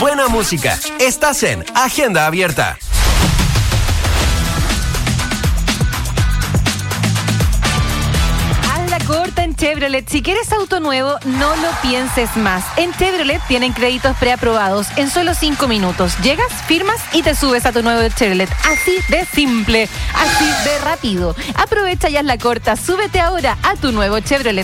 buena música. Estás en Agenda Abierta. Corta en Chevrolet. Si quieres auto nuevo, no lo pienses más. En Chevrolet tienen créditos preaprobados en solo 5 minutos. Llegas, firmas y te subes a tu nuevo Chevrolet. Así de simple, así de rápido. Aprovecha ya la corta. Súbete ahora a tu nuevo Chevrolet.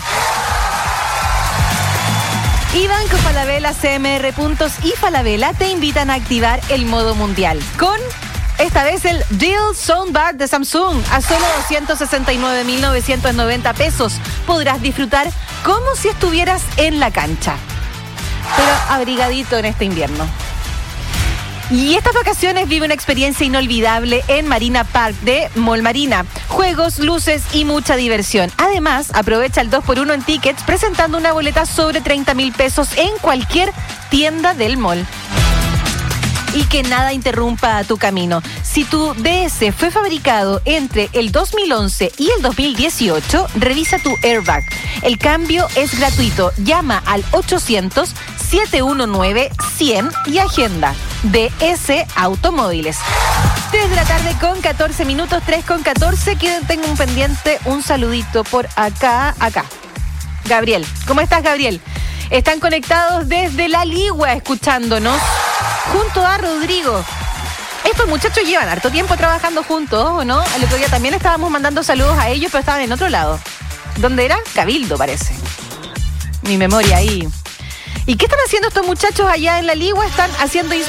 Y Banco Falabella, CMR Puntos y Falabella te invitan a activar el modo mundial con... esta vez el Deal Soundbar de Samsung a solo 269.990 pesos. Podrás disfrutar como si estuvieras en la cancha, pero abrigadito en este invierno. Y estas vacaciones vive una experiencia inolvidable en Marina Park de Mall Marina. Juegos, luces y mucha diversión. Además, aprovecha el 2x1 en tickets presentando una boleta sobre 30.000 pesos en cualquier tienda del mall. Y que nada interrumpa tu camino. Si tu DS fue fabricado entre el 2011 y el 2018, revisa tu airbag. El cambio es gratuito. Llama al 800-719-100 y agenda. DS Automóviles. 3 de la tarde con 14 minutos, 3 con 14. Que tengo un pendiente, un saludito por acá. Gabriel. ¿Cómo estás, Gabriel? Están conectados desde La Ligua escuchándonos. Junto a Rodrigo. Estos muchachos llevan harto tiempo trabajando juntos, ¿o no? El otro día también estábamos mandando saludos a ellos, pero estaban en otro lado. ¿Dónde era? Cabildo, parece. Mi memoria ahí. ¿Y qué están haciendo estos muchachos allá en La Ligua? Están haciendo